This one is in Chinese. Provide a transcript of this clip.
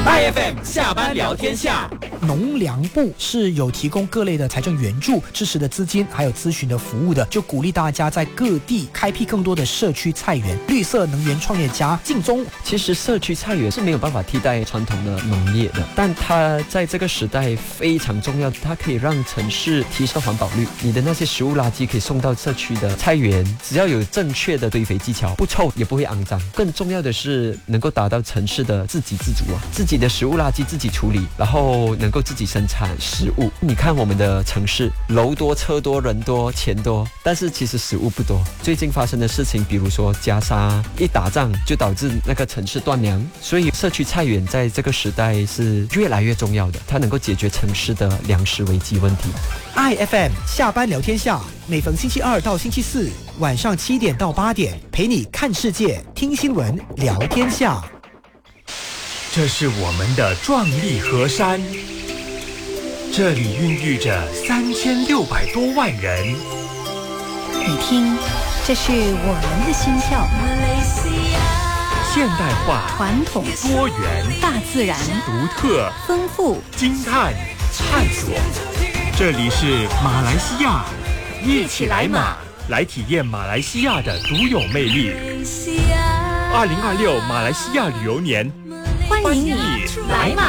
IFM 下班聊天下。 农粮部是有提供各类的财政援助、支持的资金，还有咨询的服务的，就鼓励大家在各地开辟更多的社区菜园。绿色能源创业家靳宗， 其实社区菜园是没有办法替代传统的农业的，但它在这个时代非常重要，它可以让城市提升环保率。你的那些食物垃圾可以送到社区的菜园，只要有正确的堆肥技巧，不臭也不会肮脏。更重要的是能够达到城市的自给自足啊，自己的食物垃圾自己处理，然后能够自己生产食物。你看我们的城市，楼多车多人多钱多，但是其实食物不多。最近发生的事情，比如说加沙一打仗就导致那个城市断粮，所以社区菜园在这个时代是越来越重要的，它能够解决城市的粮食危机问题。 IFM 下班聊天下，每逢星期二到星期四晚上7点到8点，陪你看世界、听新闻、聊天下。 这是我们的壮丽河山，这里孕育着3600多万人。 你听，这是我们的心跳。 现代化、 传统、 多元、 大自然、 独特、 丰富、 惊叹、探索。这里是马来西亚，一起来马，来体验马来西亚的独有魅力。2026马来西亚旅游年， 欢迎你来马。